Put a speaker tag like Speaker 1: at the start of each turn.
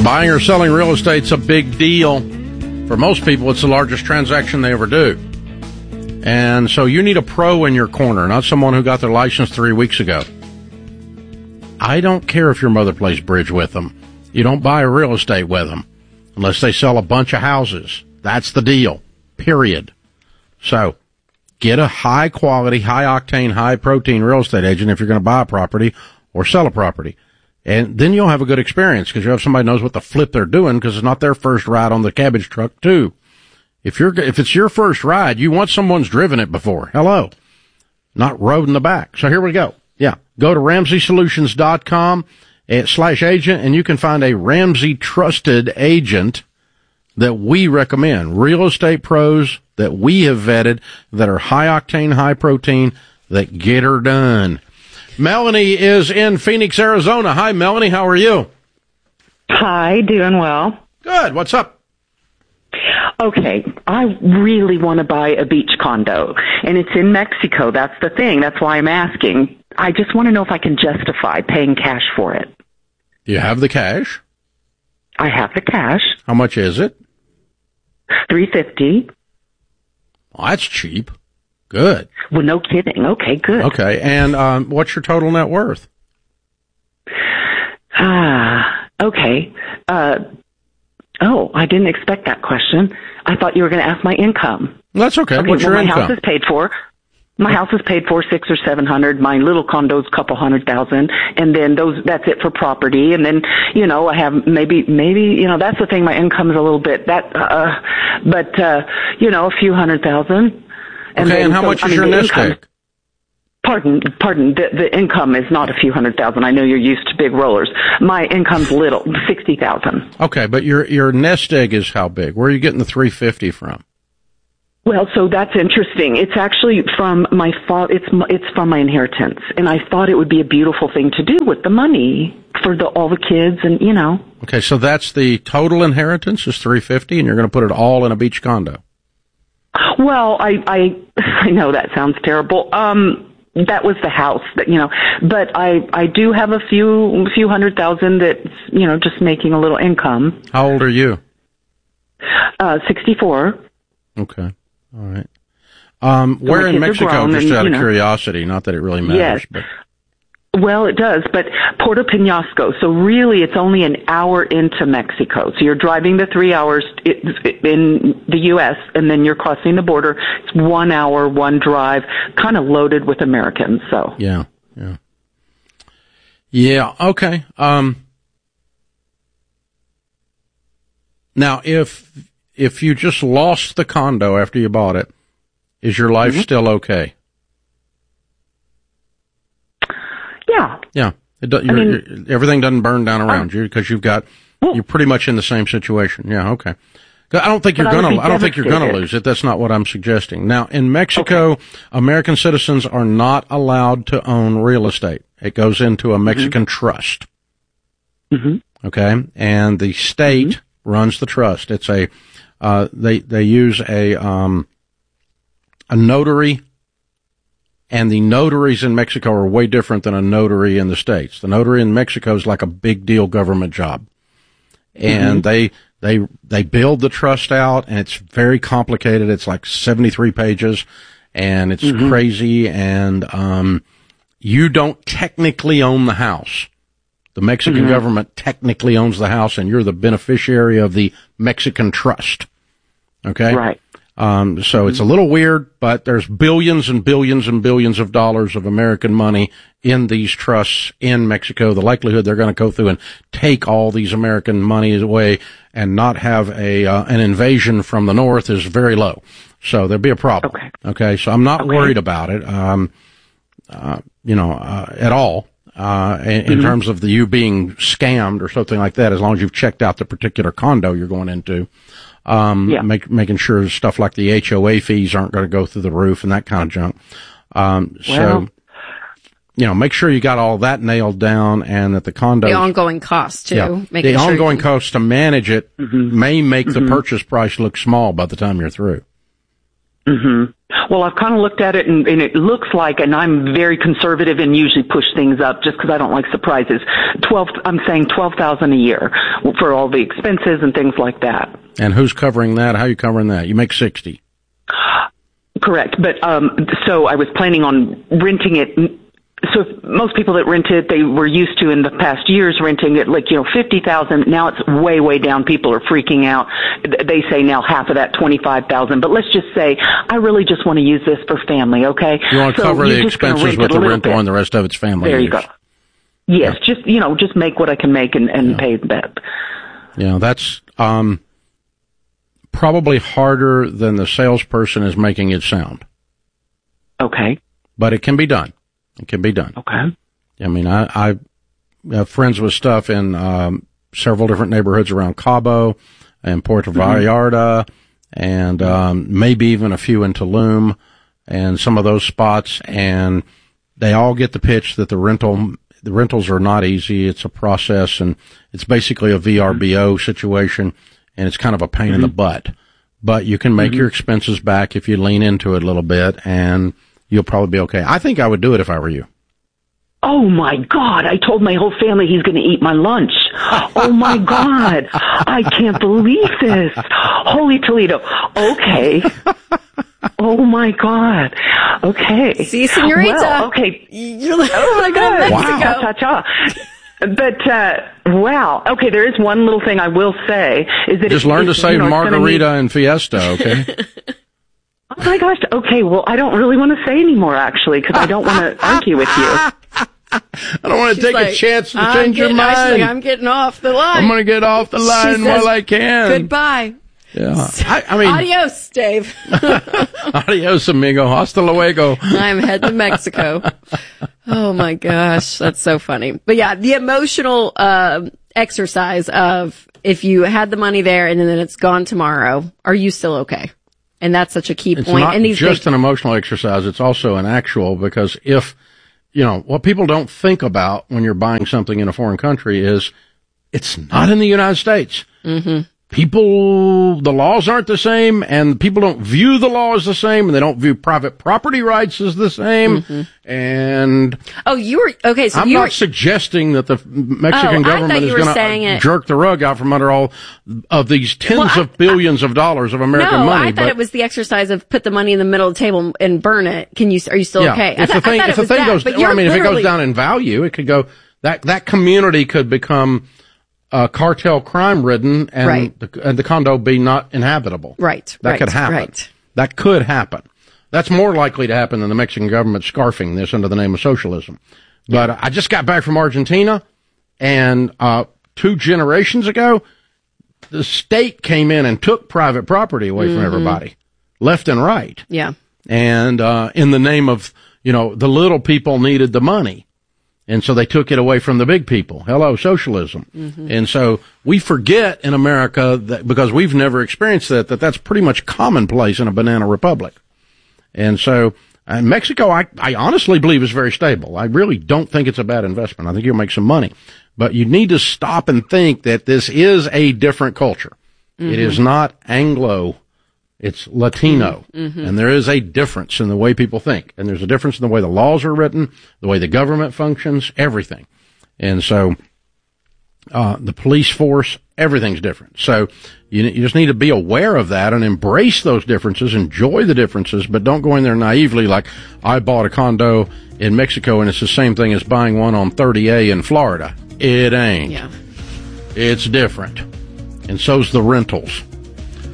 Speaker 1: Buying or selling real estate's a big deal. For most people, it's the largest transaction they ever do. And so you need a pro in your corner, not someone who got their license 3 weeks ago. I don't care if your mother plays bridge with them. You don't buy real estate with them unless they sell a bunch of houses. That's the deal, period. So get a high-quality, high-octane, high-protein real estate agent if you're going to buy a property or sell a property. And then you'll have a good experience because you have somebody who knows what the flip they're doing because it's not their first ride on the cabbage truck, too. If it's your first ride, you want someone's driven it before. Hello. Not rode in the back. So here we go. Yeah. Go to RamseySolutions.com/agent and you can find a Ramsey trusted agent that we recommend. Real estate pros that we have vetted that are high octane, high protein, that get her done. Melanie is in Phoenix, Arizona. Hi, Melanie. How are you?
Speaker 2: Hi, doing well.
Speaker 1: Good. What's up?
Speaker 2: Okay, I really want to buy a beach condo, and it's in Mexico. That's the thing. That's why I'm asking. I just want to know if I can justify paying cash for it.
Speaker 1: Do you have the cash?
Speaker 2: I have the cash.
Speaker 1: How much is it?
Speaker 2: $350.
Speaker 1: Well, that's cheap. Good.
Speaker 2: Well, no kidding. Okay, good.
Speaker 1: Okay, and what's your total net worth?
Speaker 2: Okay. I didn't expect that question. I thought you were going to ask my income.
Speaker 1: That's okay. What's your income?
Speaker 2: My house is paid for. My house is paid for $600 or $700. My little condo's a couple $100,000, and then that's it for property. And then I have maybe that's the thing. My income is a little bit a few $100,000.
Speaker 1: Okay, and how much is your nest egg?
Speaker 2: Pardon. The income is not a few $100,000. I know you're used to big rollers. My income's little, $60,000.
Speaker 1: Okay, but your nest egg is how big? Where are you getting the $350 from?
Speaker 2: Well, so that's interesting. It's actually from my father. It's from my inheritance, and I thought it would be a beautiful thing to do with the money for all the kids, and
Speaker 1: Okay, so that's the total inheritance is $350, and you're going to put it all in a beach condo.
Speaker 2: Well, I know that sounds terrible. That was the house but I do have a few $100,000 that's, just making a little income.
Speaker 1: How old are you?
Speaker 2: 64.
Speaker 1: Okay. All right. Where in Mexico, just out of curiosity, not that it really matters,
Speaker 2: yes.
Speaker 1: but.
Speaker 2: Well, it does, but Puerto Peñasco. So really, it's only an hour into Mexico. So you're driving the 3 hours in the U.S., and then you're crossing the border. It's 1 hour, one drive, kind of loaded with Americans. So
Speaker 1: yeah. Okay. Now, if you just lost the condo after you bought it, is your life still okay? Yeah. Everything doesn't burn down around you because you're pretty much in the same situation. Yeah. Okay. I don't think you're gonna lose it. That's not what I'm suggesting. Now, in Mexico, American citizens are not allowed to own real estate. It goes into a Mexican trust. Mm-hmm. Okay. And the state runs the trust. It's they use a notary. And the notaries in Mexico are way different than a notary in the States. The notary in Mexico is like a big deal government job. And they build the trust out, and it's very complicated. It's like 73 pages, and it's crazy, and you don't technically own the house. The Mexican government technically owns the house, and you're the beneficiary of the Mexican trust. Okay?
Speaker 2: Right.
Speaker 1: So it's a little weird, but there's billions and billions and billions of dollars of American money in these trusts in Mexico. The likelihood they're going to go through and take all these American money away and not have an invasion from the north is very low. So there'd be a problem. Okay. So I'm not worried about it, at all. In terms of you being scammed or something like that, as long as you've checked out the particular condo you're going into. Making sure stuff like the HOA fees aren't going to go through the roof and that kind of junk. So, make sure you got all that nailed down and that the condo.
Speaker 3: The ongoing costs, too.
Speaker 1: Yeah, the ongoing costs to manage it may make the purchase price look small by the time you're through.
Speaker 2: Mm-hmm. Well, I've kind of looked at it, and it looks like, and I'm very conservative and usually push things up just because I don't like surprises. I'm saying $12,000 a year for all the expenses and things like that.
Speaker 1: And who's covering that? How are you covering that? You make $60,000.
Speaker 2: Correct, but so I was planning on renting it. So most people that rent it, they were used to in the past years renting it like, $50,000. Now it's way, way down. People are freaking out. They say now half of that, $25,000. But let's just say I really just want to use this for family, okay?
Speaker 1: You want to cover the expenses with the rental and the rest of it's family.
Speaker 2: There you go. Yes, yeah. just make what I can make and pay that.
Speaker 1: Yeah, that's probably harder than the salesperson is making it sound.
Speaker 2: Okay.
Speaker 1: But it can be done. It can be done.
Speaker 2: Okay.
Speaker 1: I mean, I have friends with stuff in several different neighborhoods around Cabo and Puerto Vallarta, and maybe even a few in Tulum and some of those spots, and they all get the pitch that the rentals are not easy. It's a process, and it's basically a VRBO situation, and it's kind of a pain in the butt. But you can make your expenses back if you lean into it a little bit, and you'll probably be okay. I think I would do it if I were you.
Speaker 2: Oh, my God. I told my whole family he's going to eat my lunch. Oh, my God. I can't believe this. Holy Toledo. Okay. Oh, my God. Okay.
Speaker 3: See, senorita.
Speaker 2: Well, okay.
Speaker 3: You're like, oh, my God.
Speaker 2: Wow. Cha-cha-cha. But, wow. Okay, there is one little thing I will say. Is that
Speaker 1: just learn to say margarita and fiesta, okay?
Speaker 2: Oh, my gosh. Okay, well, I don't really want to say anymore, actually, because I don't want to argue with you.
Speaker 1: I don't want to take a chance to change your mind.
Speaker 3: Like, I'm getting off the line.
Speaker 1: I'm going to get off the line while I can.
Speaker 3: Goodbye.
Speaker 1: Yeah. I mean,
Speaker 3: adios, Dave.
Speaker 1: Adios, amigo. Hasta luego.
Speaker 3: I'm heading to Mexico. Oh, my gosh. That's so funny. But, yeah, the emotional exercise of if you had the money there and then it's gone tomorrow, are you still okay? And that's such a key point.
Speaker 1: It's not just an emotional exercise. It's also an actual, because if, what people don't think about when you're buying something in a foreign country is it's not in the United States. Mm-hmm. The laws aren't the same, and people don't view the law as the same, and they don't view private property rights as the same. Mm-hmm. And
Speaker 3: so
Speaker 1: I'm not suggesting that the Mexican government is going to jerk the rug out from under all of these tens of billions of dollars of American money.
Speaker 3: I thought it was the exercise of put the money in the middle of the table and burn it. Are you still okay?
Speaker 1: If the thing goes down in value, it could go, that community could become cartel crime ridden, and the condo be not inhabitable.
Speaker 3: Right.
Speaker 1: That could happen.
Speaker 3: Right.
Speaker 1: That could happen. That's more likely to happen than the Mexican government scarfing this under the name of socialism. But I just got back from Argentina, and 2 generations ago, the state came in and took private property away from everybody, left and right.
Speaker 3: Yeah.
Speaker 1: And in the name of, the little people needed the money. And so they took it away from the big people. Hello, socialism. Mm-hmm. And so we forget in America that, because we've never experienced that's pretty much commonplace in a banana republic. And so Mexico, I honestly believe is very stable. I really don't think it's a bad investment. I think you'll make some money. But you need to stop and think that this is a different culture. Mm-hmm. It is not Anglo. It's Latino. Mm-hmm. And there is a difference in the way people think. And there's a difference in the way the laws are written, the way the government functions, everything. And so, the police force, everything's different. So you just need to be aware of that and embrace those differences, enjoy the differences, but don't go in there naively like, I bought a condo in Mexico and it's the same thing as buying one on 30A in Florida. It ain't.
Speaker 3: Yeah.
Speaker 1: It's different. And so's the rentals.